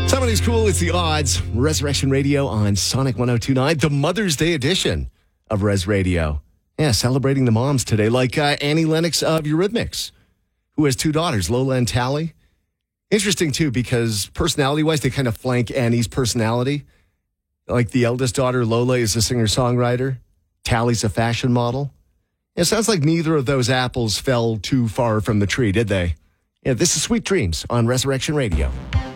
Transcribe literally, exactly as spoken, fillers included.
Somebody's cool. It's The Odds. Resurrection Radio on Sonic one oh two point nine. The Mother's Day edition of Res Radio. Yeah, celebrating the moms today, like uh, Annie Lennox of Eurythmics, who has two daughters, Lola and Tally. Interesting, too, because personality-wise, they kind of flank Annie's personality. Like the eldest daughter, Lola, is a singer-songwriter. Tally's a fashion model. It sounds like neither of those apples fell too far from the tree, did they? Yeah, this is Sweet Dreams on Resurrection Radio.